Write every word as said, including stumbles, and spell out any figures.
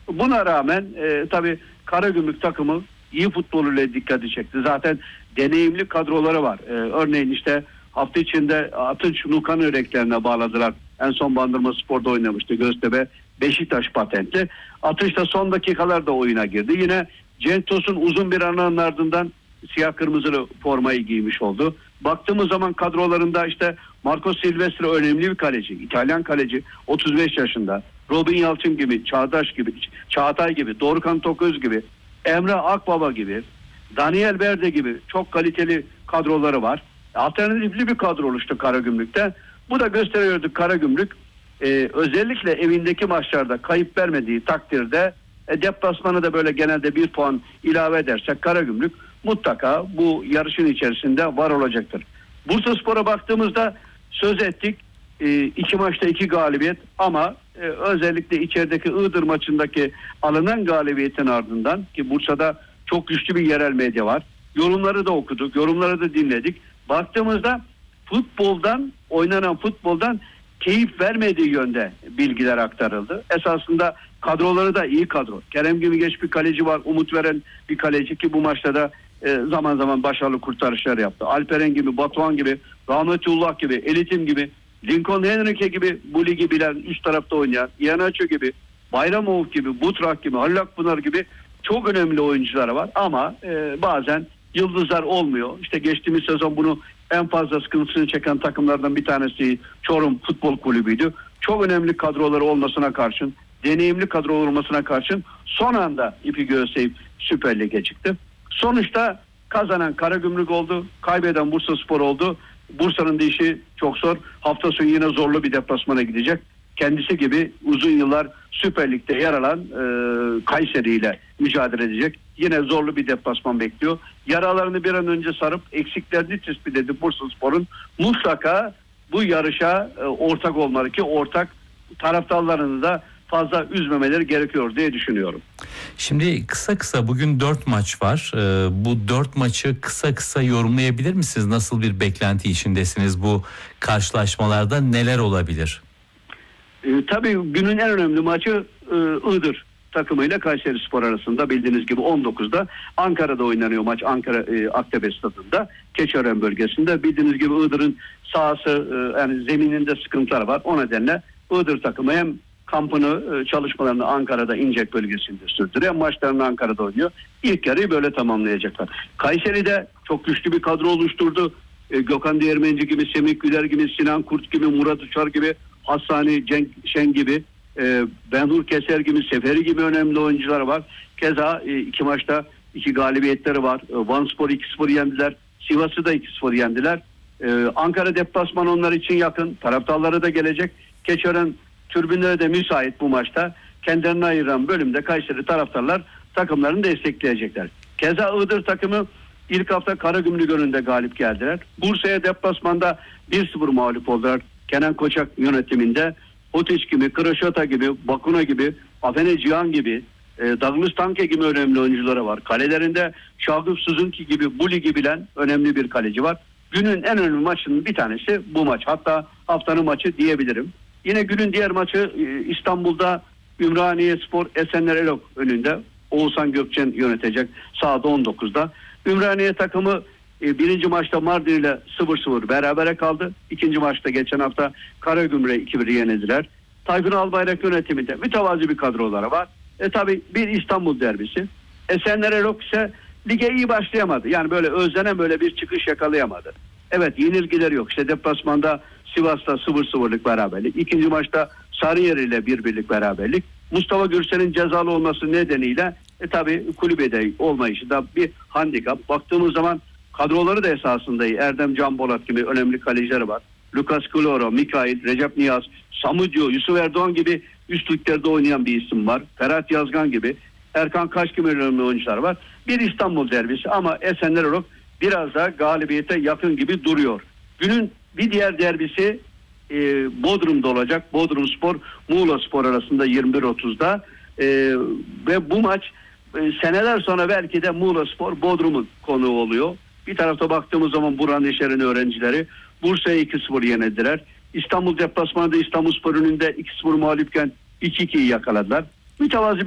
Buna rağmen e, tabii Karagümrük takımı iyi futboluyla dikkati çekti. Zaten deneyimli kadroları var. E, örneğin işte hafta içinde Atınç Nukan Öreklerine bağladılar. En son Bandırma Spor'da oynamıştı. Göztepe Beşiktaş patentli. Atınç da son dakikalarda oyuna girdi. Yine Cenk Tosun uzun bir aranın ardından siyah kırmızılı formayı giymiş oldu. Baktığımız zaman kadrolarında işte Marco Silvestre önemli bir kaleci. İtalyan kaleci, otuz beş yaşında. Robin Yalçın gibi, Çağdaş gibi, Çağatay gibi, Dorukhan Toköz gibi, Emre Akbaba gibi, Daniel Berde gibi çok kaliteli kadroları var. Alternatifli bir kadro oluştu Karagümrük'te. Bu da gösteriyordu Karagümrük e, özellikle evindeki maçlarda kayıp vermediği takdirde e, deplasmanı da böyle genelde bir puan ilave edersek Karagümrük mutlaka bu yarışın içerisinde var olacaktır. Bursaspor'a baktığımızda söz ettik. E, iki maçta iki galibiyet ama e, özellikle içerideki Iğdır maçındaki alınan galibiyetin ardından ki Bursa'da çok güçlü bir yerel medya var. Yorumları da okuduk, yorumları da dinledik. Baktığımızda futboldan, oynanan futboldan keyif vermediği yönde bilgiler aktarıldı. Esasında kadroları da iyi kadro. Kerem gibi geç bir kaleci var, umut veren bir kaleci ki bu maçta da e, zaman zaman başarılı kurtarışlar yaptı. Alperen gibi, Batuhan gibi, Rahmetullah gibi, Elitim gibi, Lincoln Henrique gibi bu ligi bilen, üst tarafta oynayan, Iheanacho gibi, Bayramov gibi, Butrak gibi, Halil Akpınar gibi çok önemli oyuncular var ama e, bazen yıldızlar olmuyor. İşte geçtiğimiz sezon bunu en fazla sıkıntısını çeken takımlardan bir tanesi Çorum Futbol Kulübü'ydü. Çok önemli kadroları olmasına karşın, deneyimli kadrolar olmasına karşın son anda ipi göğüsleyip Süper Lig'e çıktı. Sonuçta kazanan Karagümrük oldu, kaybeden Bursaspor oldu. Bursa'nın da işi çok zor. Hafta sonu yine zorlu bir deplasmana gidecek. Kendisi gibi uzun yıllar Süper Lig'de yer alan e, Kayseri ile mücadele edecek. Yine zorlu bir deplasman bekliyor. Yaralarını bir an önce sarıp eksiklerini tespit edip Bursaspor'un mutlaka bu yarışa e, ortak olmalı ki ortak taraftarlarını da fazla üzmemeleri gerekiyor diye düşünüyorum. Şimdi kısa kısa bugün dört maç var. Ee, bu dört maçı kısa kısa yorumlayabilir misiniz? Nasıl bir beklenti içindesiniz bu karşılaşmalarda? Neler olabilir? E, tabii günün en önemli maçı e, Iğdır takımıyla Kayserispor arasında bildiğiniz gibi on dokuzda Ankara'da oynanıyor maç. Ankara e, Aktepe Stadı'nda Keçiören bölgesinde. Bildiğiniz gibi Iğdır'ın sahası e, yani zemininde sıkıntılar var. O nedenle Iğdır takımı hem kampını, e, çalışmalarını Ankara'da İncek bölgesinde sürdürüyor. Maçlarını Ankara'da oynuyor. İlk yarıyı böyle tamamlayacaklar. Kayseri'de çok güçlü bir kadro oluşturdu. E, Gökhan Değirmenci gibi, Semih Güler gibi, Sinan Kurt gibi, Murat Uçar gibi, Hassani Cenk Şen gibi, e, Benhur Keser gibi, Seferi gibi önemli oyuncular var. Keza e, iki maçta iki galibiyetleri var. E, Vanspor iki sıfır yendiler. Sivas'ı da iki sıfır yendiler. E, Ankara deplasman onlar için yakın. Taraftarları da gelecek. Keçiören tribünlere de müsait bu maçta. Kendilerine ayıran bölümde Kayseri taraftarlar takımlarını destekleyecekler. Keza Iğdır takımı ilk hafta Karagümrük önünde galip geldiler. Bursa'ya deplasmanda bir sıfır mağlup oldular. Kenan Koçak yönetiminde Otiç gibi, Kıraşota gibi, Bakuna gibi, Afene Cihan gibi, e, Douglas Tanke gibi önemli oyuncuları var. Kalelerinde Şaguf Suzunki gibi bu ligi bilen önemli bir kaleci var. Günün en önemli maçının bir tanesi bu maç. Hatta haftanın maçı diyebilirim. Yine günün diğer maçı e, İstanbul'da Ümraniye-Spor Esenler Elok önünde. Oğuzhan Gökçen yönetecek saat on dokuzda. Ümraniye takımı e, birinci maçta Mardin ile sıfır sıfır berabere kaldı. İkinci maçta geçen hafta Karagümrük'e iki bir yenildiler. Tayfun Albayrak yönetiminde mütevazi bir kadroları var. E tabi bir İstanbul derbisi. Esenler Elok ise lige iyi başlayamadı. Yani böyle özlenen böyle bir çıkış yakalayamadı. Evet yenilgileri yok. İşte deplasmanda Sivas'ta sıfır sıfırlık beraberlik. İkinci maçta Sarıyer ile bir birlik beraberlik. Mustafa Gürsel'in cezalı olması nedeniyle e tabi kulübede olmayışı da bir handikap. Baktığımız zaman kadroları da esasında iyi. Erdem Can Bolat gibi önemli kalecileri var. Lucas Kloro, Mikail, Recep Niyaz, Samudio, Yusuf Erdoğan gibi üst liglerde oynayan bir isim var. Ferhat Yazgan gibi, Erkan Kaş gibi önemli oyuncular var. Bir İstanbul derbisi ama Esenler Elok biraz da galibiyete yakın gibi duruyor. Günün bir diğer derbisi e, Bodrum'da olacak. Bodrumspor Muğlaspor arasında yirmi bir otuzda e, ve bu maç e, seneler sonra belki de Muğlaspor Bodrum'un konuğu oluyor. Bir tarafta baktığımız zaman Burhan Eşer'in öğrencileri Bursa'ya iki sıfır yenildiler. İstanbul deplasmanında İstanbulspor önünde iki sıfır mağlupken iki ikiyi yakaladılar. Mütevazi